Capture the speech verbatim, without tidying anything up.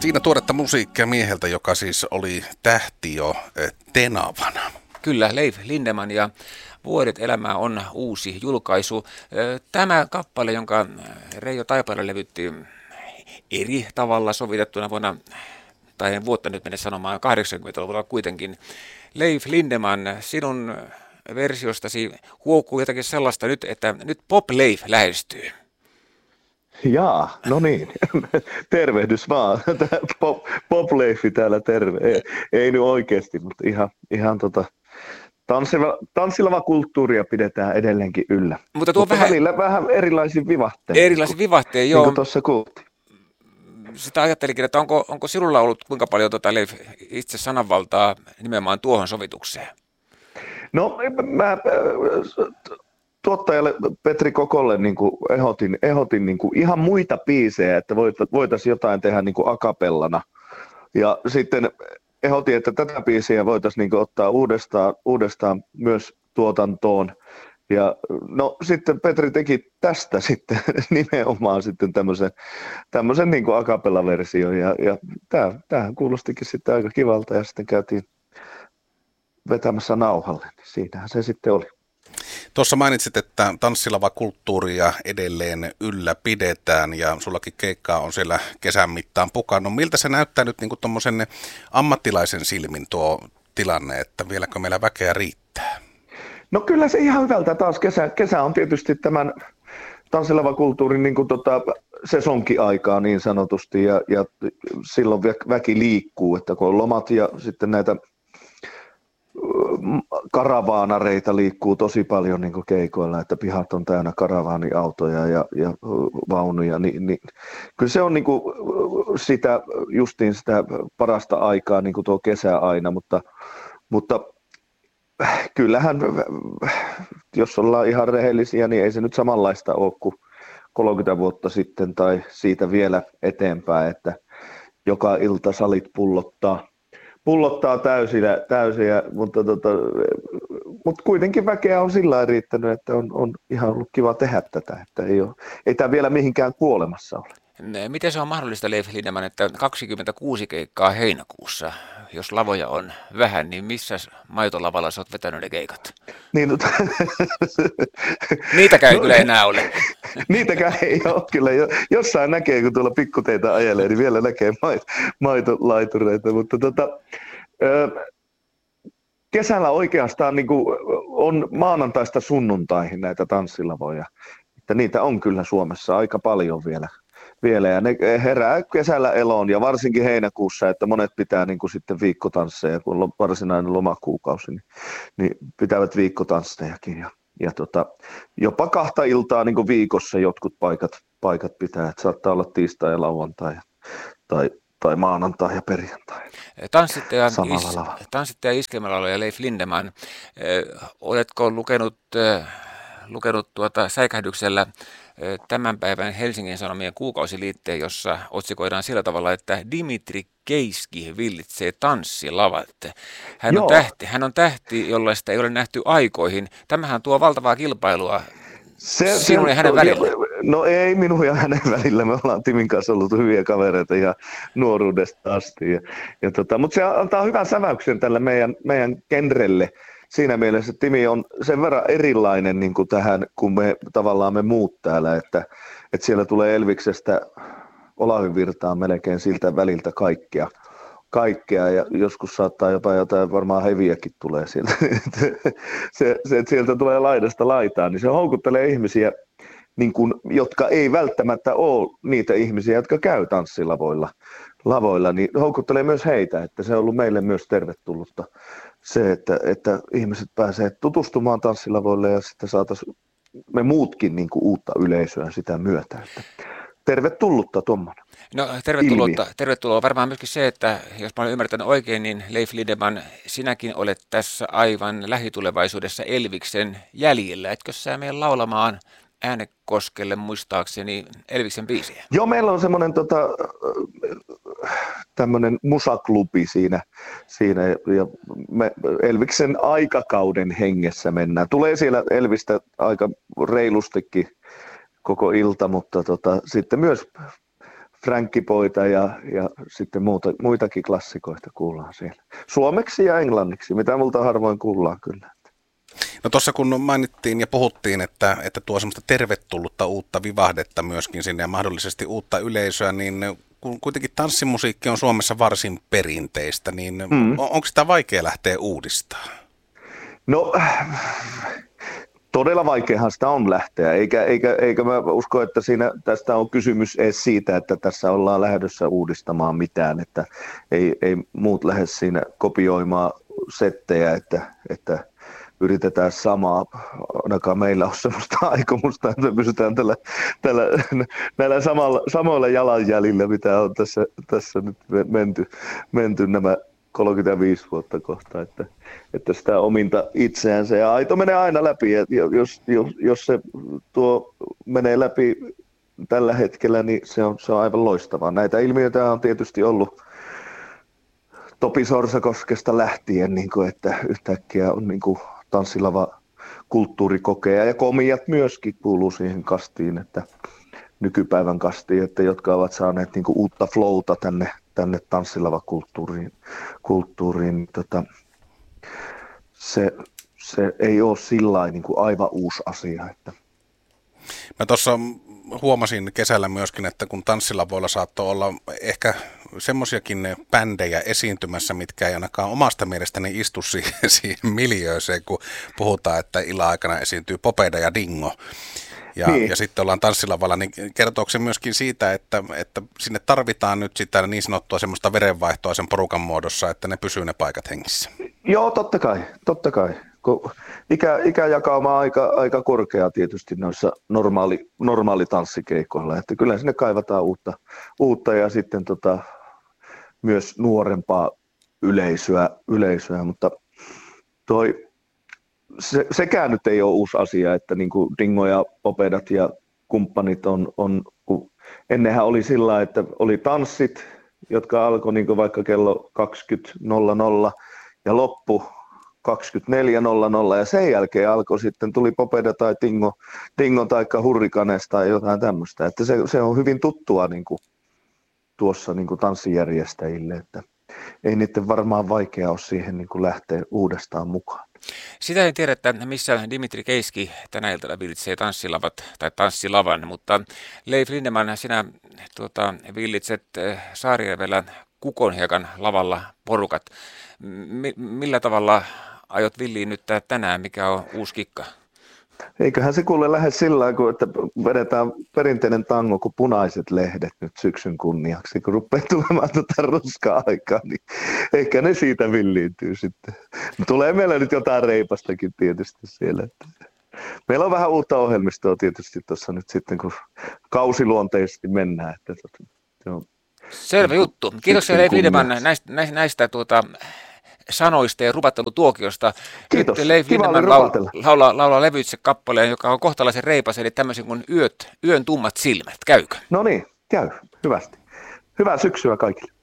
Siinä tuoretta musiikkia mieheltä, joka siis oli tähti jo tenavana. Kyllä, Leif Lindeman ja Vuodet elämää on uusi julkaisu. Tämä kappale, jonka Reijo Taipale levytti eri tavalla sovitettuna vuonna, tai en vuotta nyt mene sanomaan, kahdeksankymmentäluvulla kuitenkin. Leif Lindeman, sinun versiostasi huokuu jotakin sellaista nyt, että nyt Pop Leif lähestyy. Jaa, no niin. Tervehdys vaan. Pop, Pop Leifi täällä terve. Ei, ei nyt oikeasti, mutta ihan, ihan tota, tanssilla, tanssilla kulttuuria pidetään edelleenkin yllä. Mutta tuo mutta vähän, välillä vähän erilaisin vivahtein. Erilaisin vivahtein, joo. Niin kuin tuossa kuultiin. Sitä ajattelikin, että onko, onko sinulla ollut kuinka paljon tuota Leif itse sananvaltaa nimenomaan tuohon sovitukseen? No mä tuottajalle Petri Kokolle niin kuin ehdotin, ehdotin niin kuin ihan muita biisejä, että voitaisiin jotain tehdä niin kuin akapellana. Ja sitten ehdotin, että tätä biisiä voitaisiin niin kuin ottaa uudestaan, uudestaan myös tuotantoon. Ja no sitten Petri teki tästä sitten nimenomaan sitten tämmöisen, tämmöisen niin kuin akapella-version. Ja, ja tämähän kuulostikin sitten aika kivalta ja sitten käytiin vetämässä nauhalle, niin siinähän se sitten oli. Tuossa mainitsit, että tanssilavakulttuuria edelleen ylläpidetään ja sullakin keikkaa on siellä kesän mittaan pukannut. Miltä se näyttää nyt niin kuin tommosen ammattilaisen silmin tuo tilanne, että vieläkö meillä väkeä riittää? No kyllä se ihan hyvältä taas. Kesä, kesä on tietysti tämän tanssilavakulttuurin niin kuin tota, sesonkiaikaa niin sanotusti ja, ja silloin väki liikkuu, että kun on lomat ja sitten näitä karavaanareita liikkuu tosi paljon niin kuin keikoilla, että pihat on täynnä karavaaniautoja ja, ja vaunuja, niin, niin kyllä se on niin kuin sitä, justiin sitä parasta aikaa niin kuin tuo kesä aina, mutta, mutta kyllähän, jos ollaan ihan rehellisiä, niin ei se nyt samanlaista ole kuin kolmekymmentä vuotta sitten tai siitä vielä eteenpäin, että joka ilta salit pullottaa. Pullottaa täysiä, täysiä mutta, tota, mutta kuitenkin väkeä on sillä lailla riittänyt, että on, on ihan ollut kiva tehdä tätä, että ei, ole, ei tämä vielä mihinkään kuolemassa ole. Miten se on mahdollista, Leif Lindeman, että kaksikymmentäkuusi keikkaa heinäkuussa, jos lavoja on vähän, niin missä maitolavalla sä oot vetänyt ne keikat? Niin, no, Niitäkään ei no, kyllä enää ole. Niitäkään ei ole kyllä. Jossain näkee, kun tuolla pikkuteitä ajelee, niin vielä näkee maitolaitureita, mutta tota, kesällä oikeastaan niin kuin on maanantaista sunnuntaihin näitä tanssilavoja. Että niitä on kyllä Suomessa aika paljon vielä. vielä ja ne herää kesällä eloon ja varsinkin heinäkuussa, että monet pitää niin kuin sitten viikkotansseja, kun on varsinainen lomakuukausi, niin, niin pitävät viikkotanssejakin ja, ja tota, jopa kahta iltaa niin kuin viikossa jotkut paikat, paikat pitää, että saattaa olla tiistai ja lauantai tai, tai maanantai ja perjantai. Tanssittaja, is, tanssittaja iskelmälaulaja Leif Lindeman, äh, oletko lukenut, äh, lukenut tuota säikähdyksellä tämän päivän Helsingin Sanomien kuukausiliitteen, jossa otsikoidaan sillä tavalla, että Dimitri Keiski villitsee tanssilavat. Hän on, tähti, hän on tähti, jollaista ei ole nähty aikoihin. Tämähän tuo valtavaa kilpailua se, sinun se, ja hänen välillä. No ei minun ja hänen välillä. Me ollaan Timin kanssa ollut hyviä kavereita ihan nuoruudesta asti. Ja, ja tota, mutta se antaa hyvän säväyksen tälle meidän, meidän genrelle. Siinä mielessä että Timi on sen verran erilainen niin kuin tähän, kun me tavallaan me muut täällä, että, että siellä tulee Elviksestä Olavi Virtaan melkein siltä väliltä kaikkea, kaikkea ja joskus saattaa jopa jotain varmaan heviäkin tulee sieltä. se, se, että sieltä tulee laidasta laitaan, niin se houkuttelee ihmisiä, niin kuin, jotka ei välttämättä ole niitä ihmisiä, jotka käy tanssilavoilla, lavoilla, niin houkuttelee myös heitä, että se on ollut meille myös tervetullutta. Se, että, että ihmiset pääsee tutustumaan tanssilavoille ja sitten saataisiin me muutkin niin kuin uutta yleisöä sitä myötä. Että tervetullutta tuommoinen. No tervetuloa, tervetuloa. Varmaan myöskin se, että jos mä olen ymmärtänyt oikein, niin Leif Lindeman, sinäkin olet tässä aivan lähitulevaisuudessa Elviksen jäljellä. Etkö sä mene laulamaan Äänekoskelle muistaakseni Elviksen biisiä? Joo, meillä on semmoinen tota, tämmöinen musaklubi siinä, siinä ja me Elviksen aikakauden hengessä mennään. Tulee siellä Elvistä aika reilustikin koko ilta, mutta tota, sitten myös Frankkipoita ja, ja sitten muuta, muitakin klassikoita kuullaan siellä. Suomeksi ja englanniksi, mitä multa harvoin kuullaan kyllä. No tuossa kun mainittiin ja puhuttiin, että, että tuo semmoista tervetullutta uutta vivahdetta myöskin sinne ja mahdollisesti uutta yleisöä, niin kun kuitenkin tanssimusiikki on Suomessa varsin perinteistä, niin mm. on, onko sitä vaikea lähteä uudistamaan? No todella vaikeahan sitä on lähteä, eikä, eikä, eikä mä usko, että siinä, tästä on kysymys edes siitä, että tässä ollaan lähdössä uudistamaan mitään, että ei, ei muut lähde siinä kopioimaan settejä, että, että yritetään samaa, ainakaan meillä on sellaista aikomusta, että pysytään tällä, tällä, näillä samalla, samoilla jalanjäljillä, mitä on tässä, tässä nyt menty, menty nämä kolmekymmentäviisi vuotta kohta, että, että sitä ominta itseänsä ja aito menee aina läpi, ja jos, jos, jos se tuo menee läpi tällä hetkellä, niin se on, se on aivan loistavaa. Näitä ilmiöitä on tietysti ollut Topi Sorsakoskesta lähtien, niin kuin, että yhtäkkiä on niin kuin tanssilava kulttuurikokea ja komijat myöskin kuuluu siihen kastiin, että nykypäivän kastiin, että jotka ovat saaneet niin kuin uutta flowta tänne, tänne tanssilava kulttuuriin. kulttuuriin. Tota, se, se ei ole sillä niin kuin aivan uusi asia. Että. Mä tuossa huomasin kesällä myöskin, että kun tanssilavoilla saattoi olla ehkä semmoisiakin bändejä esiintymässä, mitkä ei ainakaan omasta mielestäni istu siihen, siihen miljööseen, kun puhutaan, että illan-aikana esiintyy Popeda ja Dingo. Ja, niin. ja sitten ollaan tanssilavalla, niin kertooko se myöskin siitä, että, että sinne tarvitaan nyt sitä niin sanottua semmoista verenvaihtoa sen porukan muodossa, että ne pysyy ne paikat hengissä? Joo, totta kai, totta kai. Kun ikä, ikäjakauma on aika, aika korkea tietysti noissa normaali, normaali tanssikeikoilla, että kyllä sinne kaivataan uutta, uutta ja sitten tota, myös nuorempaa yleisöä, yleisöä mutta toi, se, sekään nyt ei ole uusi asia, että niin kuin Dingo ja Popedat ja kumppanit on, on kun ennenhän oli sillä, että oli tanssit, jotka alkoi niin kuin vaikka kello kaksikymmentä nolla nolla ja loppu kaksikymmentäneljä nolla nolla ja sen jälkeen alkoi sitten, tuli Popeda tai Dingo, Dingo tai Hurrikanes tai jotain tämmöistä, että se, se on hyvin tuttua niin kuin tuossa niin kuin tanssijärjestäjille, että ei niiden varmaan vaikea ole siihen niin kuin lähteä uudestaan mukaan. Sitä en tiedä, että missä Dimitri Keiski tänä iltana villitsee tanssilavat tai tanssilavan, mutta Leif Lindeman, sinä tuota, villitset Saarijärvellä Kukonhiekan lavalla porukat. M- millä tavalla aiot villiinnyttää tänään, mikä on uusi kikka? Eiköhän se kuule lähde sillä tavalla, että vedetään perinteinen tango kuin Punaiset lehdet nyt syksyn kunniaksi. Kun rupeaa tulemaan tuota ruskaa aikaa, niin ehkä ne siitä villiintyy sitten. Tulee meillä nyt jotain reipastakin tietysti siellä. Meillä on vähän uutta ohjelmistoa tietysti tuossa nyt sitten, kun kausiluonteisesti mennään. Että se on selvä juttu. Kiitoksia Leif Lindeman näistä, näistä, näistä tuota, sanoista ja ruvattelutuokiosta. Kiitos. Nyt Leif Lindeman laulaa, laulaa, laulaa levyitse kappaleen, joka on kohtalaisen reipas, eli tämmöisen kuin Yöt, Yön tummat silmät. Käykö? No niin, käy. Hyvästi. Hyvää syksyä kaikille.